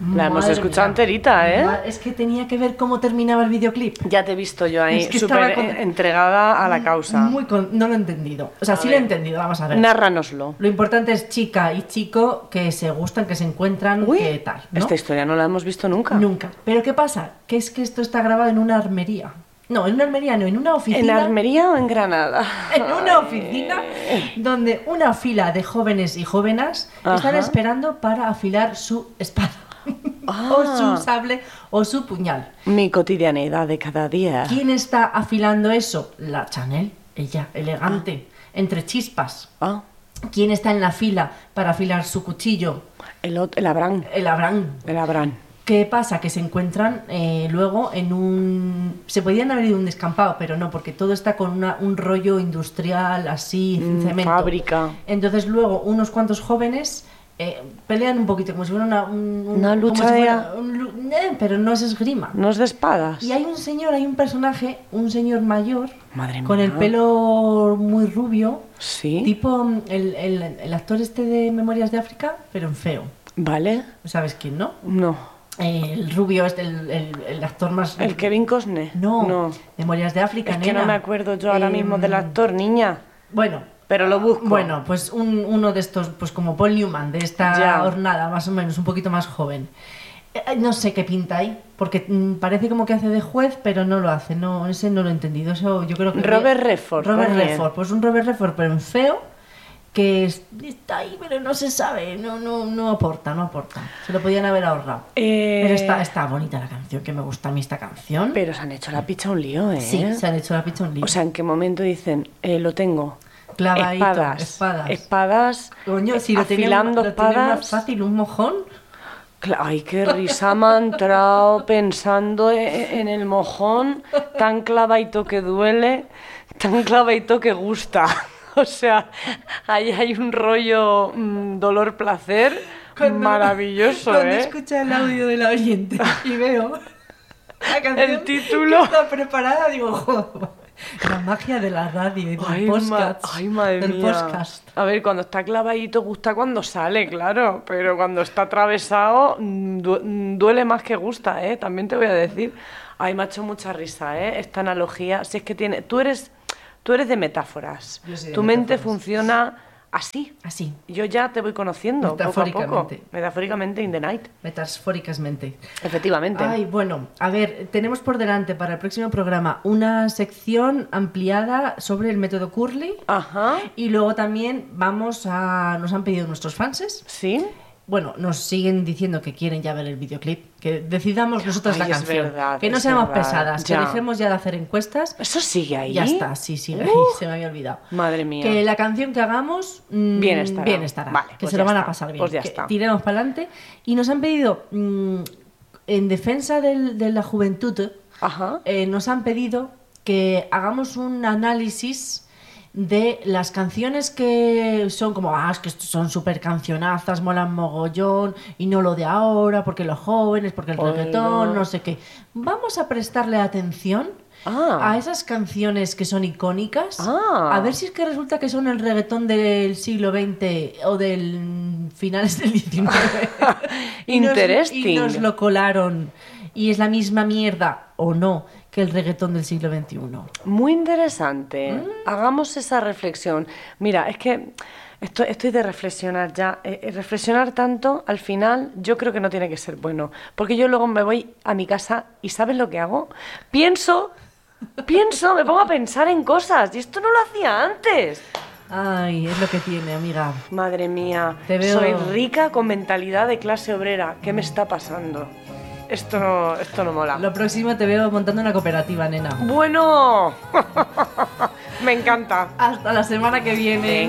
La hemos Madre escuchado mía. enterita, ¿eh? Es que tenía que ver cómo terminaba el videoclip. Ya te he visto yo ahí, Es que súper estaba entregada a la causa. No lo he entendido. O sea, sí lo he entendido, vamos a ver. Nárranoslo. Lo importante es chica y chico que se gustan, que se encuentran, Uy, que tal, ¿no? esta historia no la hemos visto nunca. Nunca. Pero ¿qué pasa? Que es que esto está grabado en una armería. No, en una armería no, en una oficina. ¿En Almería o en Granada? En una oficina donde una fila de jóvenes y jóvenes están esperando para afilar su espada. O su sable o su puñal. Mi cotidianidad de cada día. ¿Quién está afilando eso? La Chanel, ella, elegante, entre chispas. ¿Quién está en la fila para afilar su cuchillo? El Abraham. El Abraham. El Abraham. ¿Qué pasa? Que se encuentran luego en un... Se podían haber ido a un descampado, pero no, porque todo está con un rollo industrial, así, cemento. Fábrica. Entonces luego unos cuantos jóvenes pelean un poquito, como si fuera una lucha pero no es esgrima. No es de espadas. Y hay un personaje, un señor mayor, Madre con mía. el pelo muy rubio, Sí. tipo el actor este de Memorias de África, pero en feo. ¿Vale? ¿Sabes quién, no? No. El rubio es el actor más... ¿El Kevin Costner? No. Memorias de África, Es que nena. no me acuerdo yo ahora mismo del actor, niña. Bueno, pero lo busco. Bueno, pues uno de estos, pues como Paul Newman, de esta hornada, más o menos, un poquito más joven. No sé qué pinta ahí, porque parece como que hace de juez, pero no lo hace. No, ese no lo he entendido. Eso yo creo que... Robert Redford. Pues un Robert Redford, pero en feo, que está ahí, pero no se sabe, no aporta. Se lo podían haber ahorrado. Pero está bonita la canción, que me gusta a mí esta canción. Pero se han hecho la picha un lío, ¿eh? Sí, se han hecho la picha un lío. O sea, ¿en qué momento dicen, lo tengo? Clavadito, espadas. Coño, si lo afilando espadas. Lo más fácil, un mojón. Ay, qué risa me ha entrado pensando en el mojón, tan clavadito que duele, tan clavadito que gusta. O sea, ahí hay un rollo dolor-placer maravilloso, Cuando escucha el audio del oyente y veo la canción, el título, que está preparada, digo, joder. La magia de la radio y del podcast. Ay, madre mía. Podcast. A ver, cuando está clavadito gusta cuando sale, claro. Pero cuando está atravesado duele más que gusta, ¿eh? También te voy a decir. Ay, me ha hecho mucha risa, ¿eh? Esta analogía. Si es que tiene... Tú eres de metáforas. Yo soy de tu mente metáforas. funciona así. Así. Yo ya te voy conociendo poco a poco. Metafóricamente in the night. Metafóricamente. Efectivamente. Ay, bueno, a ver, tenemos por delante para el próximo programa una sección ampliada sobre el método Curly. Ajá. Y luego también nos han pedido nuestros fanses. Sí. Bueno, nos siguen diciendo que quieren ya ver el videoclip, que decidamos nosotros la canción, verdad, que no seamos pesadas, que dejemos ya de hacer encuestas. ¿Eso sigue ahí? Ya está, sí, sigue ahí, se me había olvidado. Madre mía. Que la canción que hagamos bien estará, vale, que pues se lo van está, a pasar bien, pues ya que está. tiremos para adelante. Y nos han pedido, en defensa de la juventud, nos han pedido que hagamos un análisis de las canciones que son como, es que son súper cancionazas, molan mogollón, y no lo de ahora, porque los jóvenes, porque el reggaetón, no sé qué. Vamos a prestarle atención a esas canciones que son icónicas, a ver si es que resulta que son el reggaetón del siglo XX o del finales del XIX. Interesting. Y nos lo colaron. Y es la misma mierda, o no, que el reggaetón del siglo XXI. Muy interesante. Hagamos esa reflexión. Mira, es que estoy de reflexionar ya. Reflexionar tanto, al final, yo creo que no tiene que ser bueno. Porque yo luego me voy a mi casa y ¿sabes lo que hago? Pienso, me pongo a pensar en cosas. Y esto no lo hacía antes. Ay, es lo que tiene, amiga. Madre mía, Te veo... soy rica con mentalidad de clase obrera. ¿Qué me está pasando? Esto no mola. Lo próximo te veo montando una cooperativa, nena. Bueno, me encanta. Hasta la semana que viene.